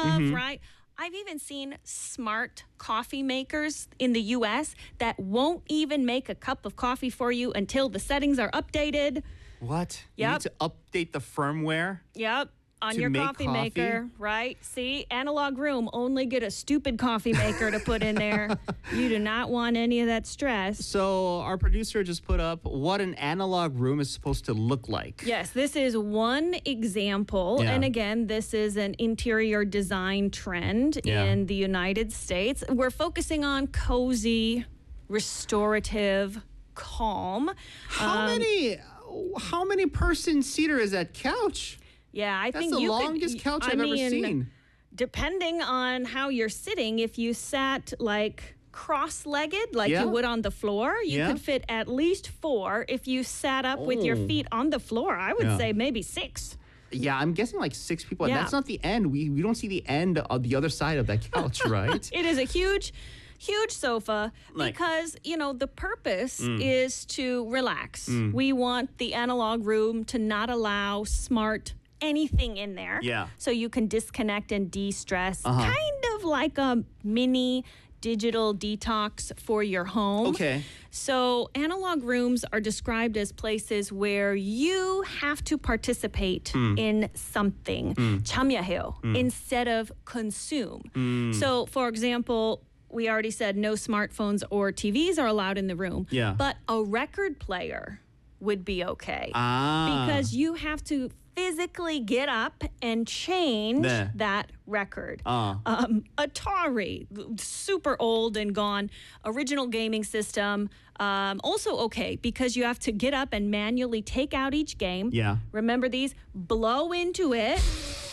love, right? I've even seen smart coffee makers in the US that won't even make a cup of coffee for you until the settings are updated. What? Yep. You need to update the firmware? Yep. On To your make coffee coffee? maker, right? See, analog room, only get a stupid coffee maker to put in there. You do not want any of that stress. So our producer just put up what an analog room is supposed to look like. Yes, this is one example. Yeah. And again, this is an interior design trend Yeah. in the United States. We're focusing on cozy, restorative, calm. How many person seater is that couch? Yeah, I That's think the you longest could, couch I've ever seen. Depending on how you're sitting, if you sat like cross-legged like Yeah. you would on the floor, you Yeah. could fit at least 4. If you sat up with your Oh. feet on the floor, I would Yeah. say maybe 6. Yeah, I'm guessing like 6 people. And Yeah. that's not the end. We don't see the end of the other side of that couch, right? It is a huge sofa Like- because, the purpose is to relax. We want the analog room to not allow smart anything in there. Yeah. So you can disconnect and de-stress, Uh-huh. kind of like a mini digital detox for your home. Okay. So analog rooms are described as places where you have to participate in something, 참여해요, instead of consume. So for example, we already said no smartphones or TVs are allowed in the room. Yeah. But a record player would be okay. Ah. Because you have to physically get up and change 네. that record. 아. Atari, super old and gone. Original gaming system, also okay because you have to get up and manually take out each game. Yeah. Remember these? Blow into it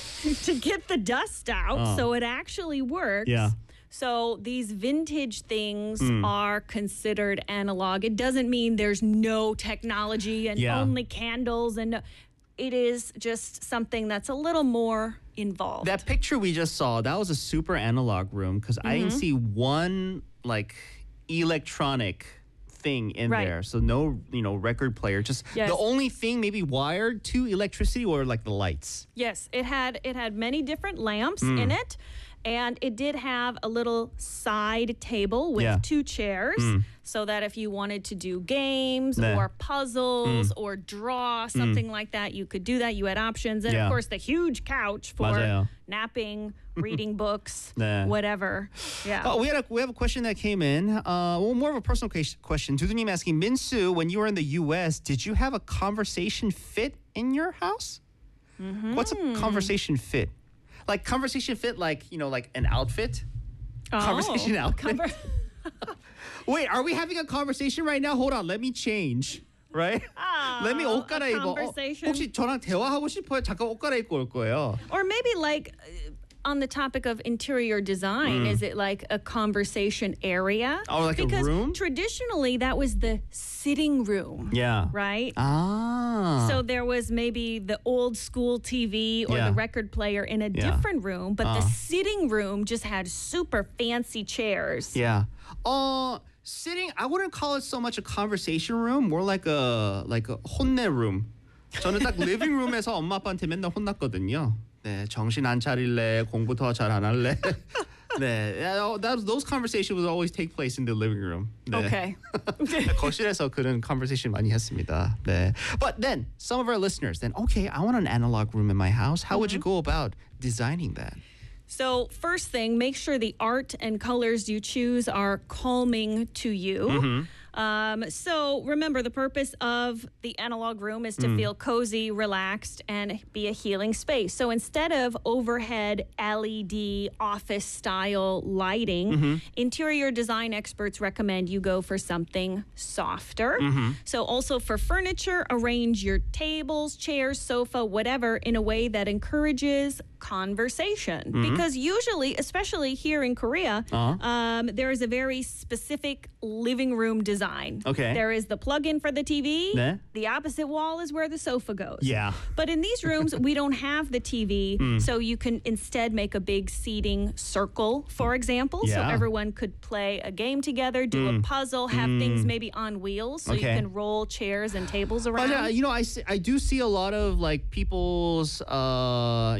to get the dust out so it actually works. Yeah. So these vintage things are considered analog. It doesn't mean there's no technology and Yeah. only candles and it is just something that's a little more involved. That picture we just saw, that was a super analog room because I didn't see one like electronic thing in Right. there. So no, record player. Just Yes. the only thing maybe wired to electricity or like the lights. Yes, it had many different lamps in it. And it did have a little side table with Yeah. 2 chairs so that if you wanted to do games 네. or puzzles or draw, something like that, you could do that. You had options. And Yeah. of course, the huge couch for 맞아요. napping, reading books, 네. whatever. Yeah. We have a question that came in. More of a personal question. 두두님 asking, Minsu, when you were in the U.S., did you have a conversation fit in your house? What's a conversation fit? Like conversation fit, like an outfit. Conversation outfit. Wait, are we having a conversation right now? Hold on, let me change. Right? Let me 옷 갈아입어. conversation. 혹시 저랑 대화하고 싶어요? 잠깐 옷 갈아입고 올 거예요. Or maybe like on the topic of interior design, is it like a conversation area? Oh, like a because room? traditionally that was the sitting room. Yeah. Right? Ah. So there was maybe the old school TV or Yeah. the record player in a Yeah. different room, but the sitting room just had super fancy chairs. Yeah. Sitting, I wouldn't call it so much a conversation room, more like a 혼내 room. 저는 딱 living room에서 엄마 아빠한테 맨날 혼났거든요. 네, 정신 안 차릴래, 공부 더 잘 안 할래. 네, those conversations would always take place in the living room. 네. Okay. 거실에서 그런 conversation 많이 했습니다. 네. But then some of our listeners, okay, I want an analog room in my house. How would you go about designing that? So first thing, make sure the art and colors you choose are calming to you. So remember, the purpose of the analog room is to feel cozy, relaxed, and be a healing space. So instead of overhead LED office-style lighting, interior design experts recommend you go for something softer. So also for furniture, arrange your tables, chairs, sofa, whatever in a way that encourages conversation. Because usually, especially here in Korea, there is a very specific living room design. Okay. There is the plug-in for the TV. 네. The opposite wall is where the sofa goes. Yeah. But in these rooms, we don't have the TV, so you can instead make a big seating circle, for example, so Yeah. everyone could play a game together, do a puzzle, have things maybe on wheels, so you Okay. can roll chairs and tables around. But I do see a lot of like people's living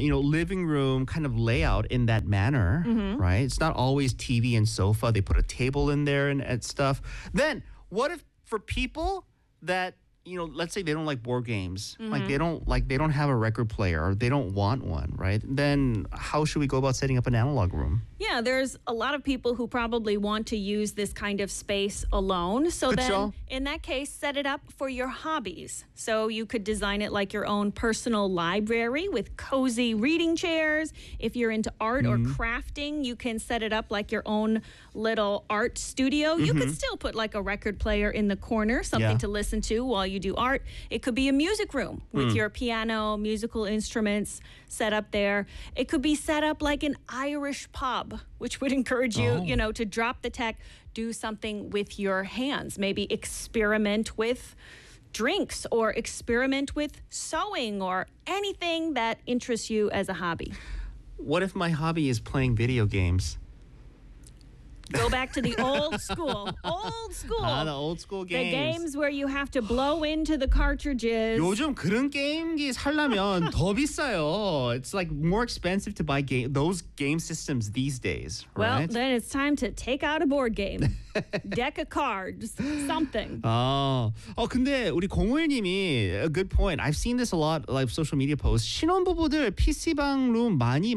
living room kind of layout in that manner, right? It's not always TV and sofa. They put a table in there and stuff. Then what if for people that, let's say they don't like board games, like they don't have a record player or they don't want one, right? Then how should we go about setting up an analog room? Yeah, there's a lot of people who probably want to use this kind of space alone. So then, in that case, set it up for your hobbies. So you could design it like your own personal library with cozy reading chairs. If you're into art or crafting, you can set it up like your own little art studio. You could still put like a record player in the corner, something to listen to while you do art. It could be a music room with your piano, musical instruments set up there. It could be set up like an Irish pub, which would encourage you, to drop the tech, do something with your hands. Maybe experiment with drinks or experiment with sewing or anything that interests you as a hobby. What if my hobby is playing video games? Go back to the old school. Old school. The old school games. The games where you have to blow into the cartridges. 요즘 그런 게임기 살려면 더 비싸요. It's like more expensive to buy those game systems these days, right? Well, then it's time to take out a board game. Deck of cards, something. 근데 우리 051님이 a good point. I've seen this a lot, like social media posts. 신혼부부들 PC방 룸 많이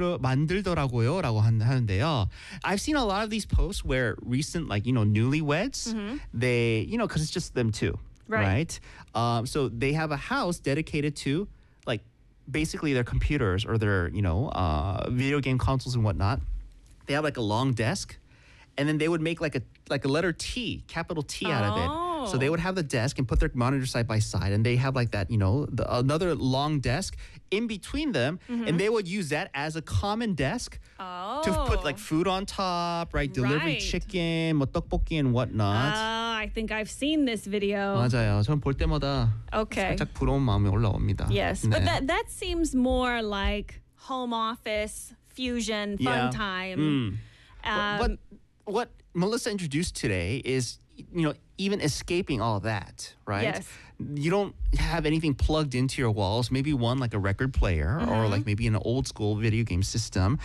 만들더라고요라고 하는데요. I've seen a lot of these posts where recent, newlyweds, they, because it's just them two, right? So they have a house dedicated to, basically their computers or their, video game consoles and whatnot. They have like a long desk, and then they would make like a letter T, capital T out of it. So they would have the desk and put their monitor side by side, and they have like that, another long desk in between them, and they would use that as a common desk to put like food on top, right? Delivery chicken, 뭐 떡볶이 and whatnot. I think I've seen this video. 맞아요. 전 볼 때마다 살짝 부러운 마음이 올라옵니다. Yes, but that seems more like home office fusion fun time. But what Melissa introduced today is, even escaping all that, right? Yes. You don't have anything plugged into your walls. Maybe one like a record player or like maybe an old school video game system.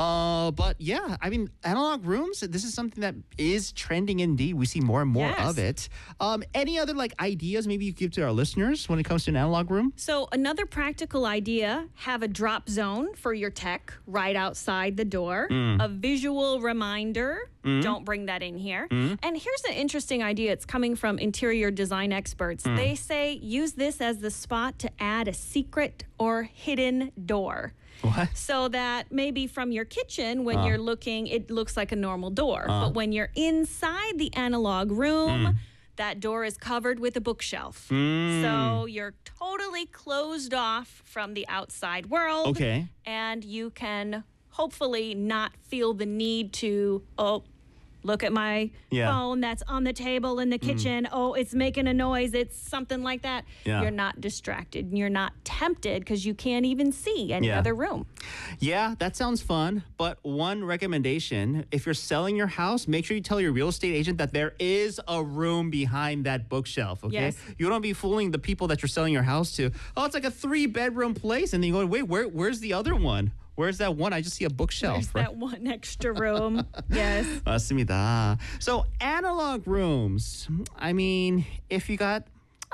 But yeah, I mean, analog rooms, this is something that is trending indeed. We see more and more of it. Any other ideas maybe you give to our listeners when it comes to an analog room? So another practical idea, have a drop zone for your tech right outside the door. A visual reminder. Don't bring that in here. And here's an interesting idea. It's coming from interior design experts. They say use this as the spot to add a secret or hidden door. What? So that maybe from your kitchen, when you're looking, it looks like a normal door. But when you're inside the analog room, that door is covered with a bookshelf. So you're totally closed off from the outside world. Okay. And you can hopefully not feel the need to, look at my phone that's on the table in the kitchen. It's making a noise. It's something like that. Yeah. You're not distracted. You're not tempted because you can't even see any other room. Yeah, that sounds fun. But one recommendation, if you're selling your house, make sure you tell your real estate agent that there is a room behind that bookshelf, okay? Yes. You don't be fooling the people that you're selling your house to. It's like a 3-bedroom place. And then you go, wait, where's the other one? Where's that one? I just see a bookshelf. There's that one extra room. Yes. 맞습니다. So analog rooms. I mean, if you have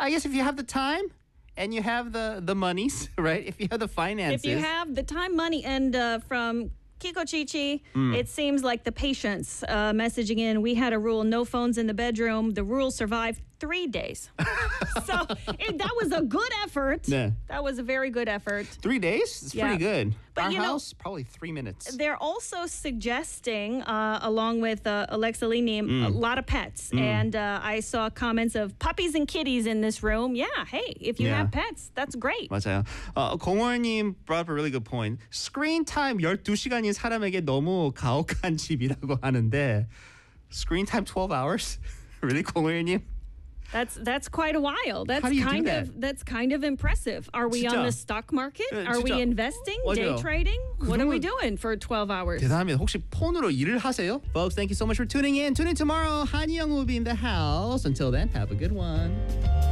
the time and you have the monies, right? If you have the finances. If you have the time, money, and from Kiko Chichi, it seems like the patients messaging in, we had a rule, no phones in the bedroom. The rule survived 3 days. So that was a good effort. Yeah. That was a very good effort. 3 days? It's pretty good. But Our house, probably 3 minutes. They're also suggesting, along with Alexa Linim, a lot of pets. And I saw comments of puppies and kitties in this room. Yeah, hey, if you have pets, that's great. 맞아요. 공월님 brought up a really good point. Screen time 12시간인 사람에게 너무 가혹한 집이라고 하는데 screen time 12 hours? Really, 공월님? That's quite a while. That's How do you do that? That's kind of impressive. Are we 진짜. on the stock market? Are we 진짜. investing? 맞아요. Day trading? What are we 그러면- doing for 12 hours? 대단합니다. 혹시 폰으로 일을 하세요? Folks, thank you so much for tuning in. Tune in tomorrow. 한이영 will be in the house. Until then, have a good one.